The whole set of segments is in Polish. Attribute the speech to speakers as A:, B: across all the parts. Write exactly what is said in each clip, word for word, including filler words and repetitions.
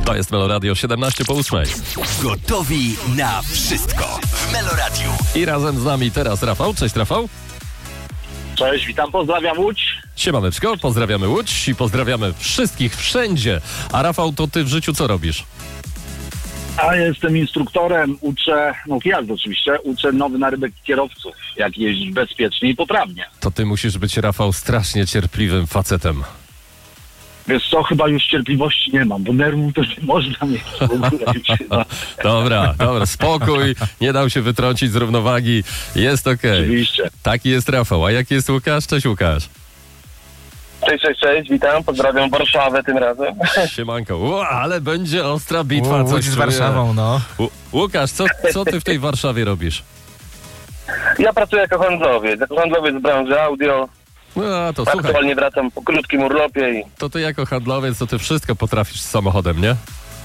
A: To jest Meloradio siedemnaście po ósmej.
B: Gotowi na wszystko w Meloradiu.
A: I razem z nami teraz Rafał. Cześć Rafał.
C: Cześć, witam, pozdrawiam Łódź.
A: Siemaneczko, pozdrawiamy Łódź i pozdrawiamy wszystkich wszędzie. A Rafał, to ty w życiu co robisz?
C: A jestem instruktorem, uczę, no jazdy oczywiście, uczę nowy narybek kierowców, jak jeździć bezpiecznie i poprawnie.
A: To ty musisz być, Rafał, strasznie cierpliwym facetem.
C: Wiesz co, chyba już cierpliwości nie mam, bo nerwów to nie można mieć w ogóle już chyba.
A: Dobra, dobra, spokój, nie dał się wytrącić z równowagi, jest okej.
C: Oczywiście.
A: Taki jest Rafał, a jaki jest Łukasz? Cześć Łukasz.
D: Cześć, cześć, cześć, witam, pozdrawiam Warszawę tym razem.
A: Siemanko, Ło, ale będzie ostra bitwa.
E: Łódź z Warszawą, no.
A: Ł- Łukasz, co, co ty w tej Warszawie robisz?
D: Ja pracuję jako handlowiec, jako handlowiec w branży audio.
A: No to słuchaj,
D: Aktualnie wracam po krótkim urlopie i...
A: to ty jako handlowiec, to ty wszystko potrafisz z samochodem, nie?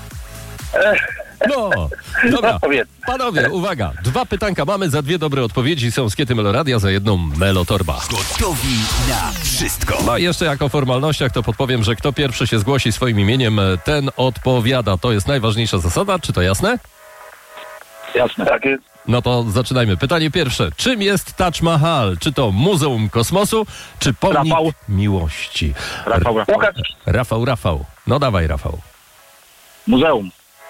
A: No, dobra.
D: No, powiedz.
A: Panowie, uwaga, dwa pytanka mamy, za dwie dobre odpowiedzi są z Kiety Meloradia, za jedną Melotorba.
B: Gotowi na wszystko.
A: No i jeszcze jako formalnościach to podpowiem, że kto pierwszy się zgłosi swoim imieniem, ten odpowiada. To jest najważniejsza zasada, czy to jasne?
C: Jasne.
D: Tak jest.
A: No to zaczynajmy. Pytanie pierwsze. Czym jest Taj Mahal? Czy to Muzeum Kosmosu, czy pomnik
C: Rafał.
A: miłości?
C: Rafał, Rafał.
D: Łukasz,
A: Rafał, Rafał. No dawaj, Rafał.
C: Muzeum.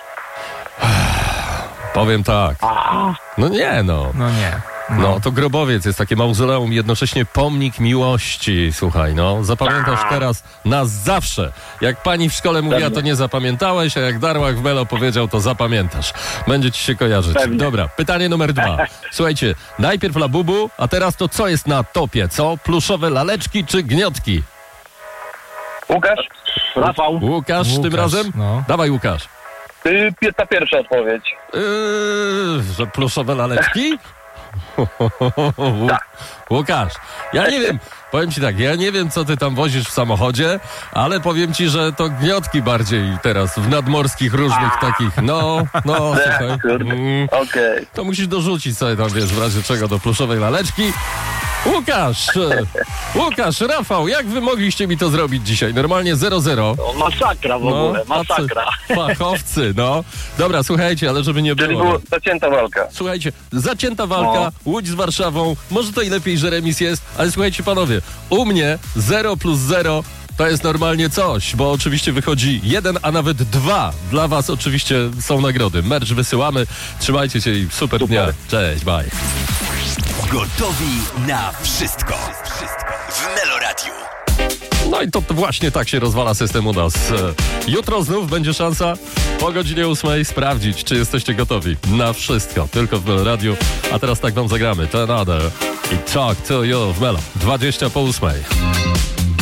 A: Powiem tak. No nie, no.
E: No nie.
A: No, to grobowiec jest takie mauzoleum, jednocześnie pomnik miłości. Słuchaj, no, zapamiętasz teraz na zawsze. Jak pani w szkole mówiła, to nie zapamiętałeś, a jak Darłach w Melo powiedział, to zapamiętasz. Będzie ci się kojarzyć.
C: Pewnie.
A: Dobra, pytanie numer dwa. Słuchajcie, najpierw Labubu, a teraz to co jest na topie, co? Pluszowe laleczki czy gniotki?
D: Łukasz,
C: Rafał.
A: Łukasz, tym
E: Łukasz,
A: razem?
E: no.
A: Dawaj, Łukasz.
D: ty, ta pierwsza odpowiedź.
A: Yy, że pluszowe laleczki? Łu- Łukasz, ja nie wiem, powiem ci tak, ja nie wiem, co ty tam wozisz w samochodzie, ale powiem ci, że to gniotki bardziej teraz w nadmorskich różnych takich, no, no, słuchaj.
D: Kurde.
A: Mm,
D: Okej.
A: to musisz dorzucić sobie tam, wiesz, w razie czego do pluszowej laleczki. Łukasz, e, Łukasz, Rafał, jak wy mogliście mi to zrobić dzisiaj? Normalnie zero zero.
C: O, masakra w ogóle, masakra.
A: tacy Fachowcy, no. Dobra, słuchajcie, ale żeby nie
D: Czyli
A: było.
D: była zacięta walka.
A: Słuchajcie, zacięta walka,
C: No.
A: Łódź z Warszawą, może to i lepiej, że remis jest, ale słuchajcie panowie, u mnie zero plus zero to jest normalnie coś, bo oczywiście wychodzi jeden, a nawet dwa. Dla was oczywiście są nagrody. Merch wysyłamy, trzymajcie się i super,
C: Super.
A: dnia. Cześć, bye.
B: Gotowi na wszystko. Wszystko w Meloradiu.
A: No i to właśnie tak się rozwala system u nas. E, Jutro znów będzie szansa po godzinie ósmej sprawdzić, czy jesteście gotowi na wszystko. Tylko w Meloradiu. A teraz tak wam zagramy. Ten Other i Talk to You w Melo. dwadzieścia po ósmej.